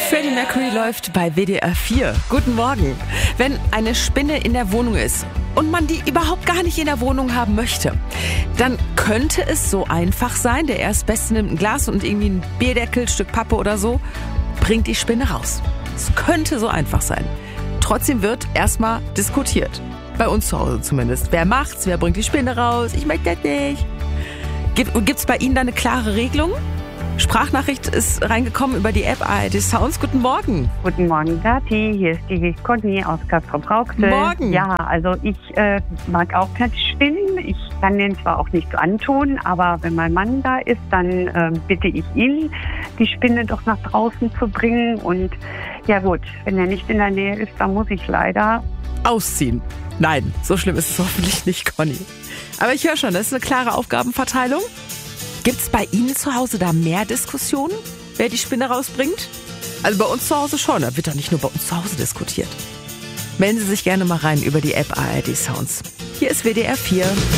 Freddie Mercury läuft bei WDR 4. Guten Morgen. Wenn eine Spinne in der Wohnung ist und man die überhaupt gar nicht in der Wohnung haben möchte, dann könnte es so einfach sein, der Erstbeste nimmt ein Glas und irgendwie ein Bierdeckel, Stück Pappe oder so, bringt die Spinne raus. Es könnte so einfach sein. Trotzdem wird erstmal diskutiert. Bei uns zu Hause zumindest. Wer macht's? Wer bringt die Spinne raus? Ich möchte das nicht. Gibt's bei Ihnen da eine klare Regelung? Sprachnachricht ist reingekommen über die App ARD Sounds. Guten Morgen. Guten Morgen, Dati. Hier ist die Conny aus Castrop-Rauxel. Morgen. Ja, also ich mag auch keine Spinnen. Ich kann denen zwar auch nichts antun, aber wenn mein Mann da ist, dann bitte ich ihn, die Spinne doch nach draußen zu bringen. Und ja gut, wenn er nicht in der Nähe ist, dann muss ich leider Ausziehen. Nein, so schlimm ist es hoffentlich nicht, Conny. Aber ich höre schon, das ist eine klare Aufgabenverteilung. Gibt's bei Ihnen zu Hause da mehr Diskussionen, wer die Spinne rausbringt? Also bei uns zu Hause schon, da wird doch nicht nur bei uns zu Hause diskutiert. Melden Sie sich gerne mal rein über die App ARD Sounds. Hier ist WDR 4.